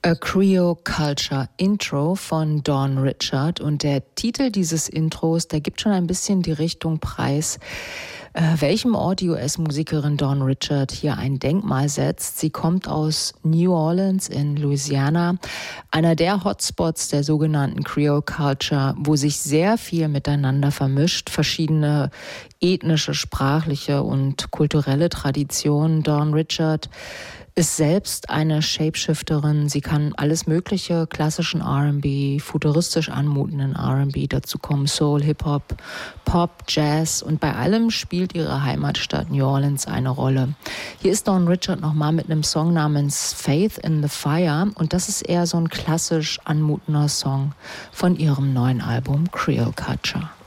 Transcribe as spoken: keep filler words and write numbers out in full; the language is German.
A Creole Culture Intro von Dawn Richard, und der Titel dieses Intros, der gibt schon ein bisschen die Richtung preis, äh, welchem Ort die U S-Musikerin Dawn Richard hier ein Denkmal setzt. Sie kommt aus New Orleans in Louisiana, einer der Hotspots der sogenannten Creole Culture, wo sich sehr viel miteinander vermischt, verschiedene ethnische, sprachliche und kulturelle Traditionen. Dawn Richard ist selbst eine Shapeshifterin. Sie kann alles mögliche, klassischen R and B, futuristisch anmutenden R and B, dazu kommen Soul, Hip-Hop, Pop, Jazz, und bei allem spielt ihre Heimatstadt New Orleans eine Rolle. Hier ist Dawn Richard nochmal mit einem Song namens Faith in the Fire, und das ist eher so ein klassisch anmutender Song von ihrem neuen Album Creole Culture.